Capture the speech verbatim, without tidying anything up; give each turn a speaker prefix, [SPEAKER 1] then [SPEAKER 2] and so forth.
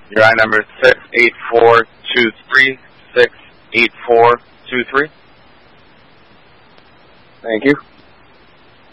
[SPEAKER 1] Your I number is six eight four two three, six eight four two three.
[SPEAKER 2] Thank you.